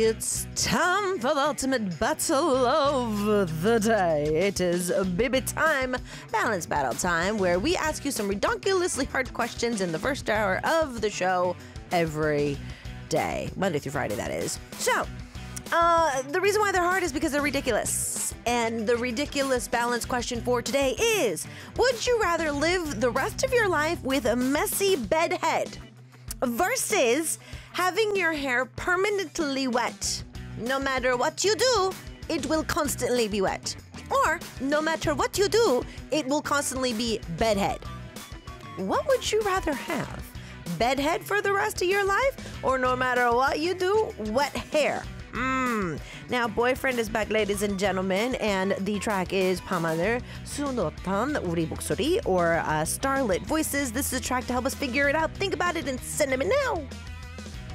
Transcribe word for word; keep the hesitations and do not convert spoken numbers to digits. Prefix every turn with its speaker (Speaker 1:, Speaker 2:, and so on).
Speaker 1: It's time for the ultimate battle of the day. It is Baby Time, Balance Battle Time, where we ask you some ridiculously hard questions in the first hour of the show every day. Monday through Friday, that is. So, uh, the reason why they're hard is because they're ridiculous. And the ridiculous balance question for today is, would you rather live the rest of your life with a messy bed head versus having your hair permanently wet? No matter what you do, it will constantly be wet. Or, no matter what you do, it will constantly be bedhead. What would you rather have? Bedhead for the rest of your life? Or no matter what you do, wet hair? Mmm. Now, Boyfriend is back, ladies and gentlemen, and the track is 밤하늘 수놓던 우리 목소리, or uh, Starlit Voices. This is a track to help us figure it out. Think about it and send them in now.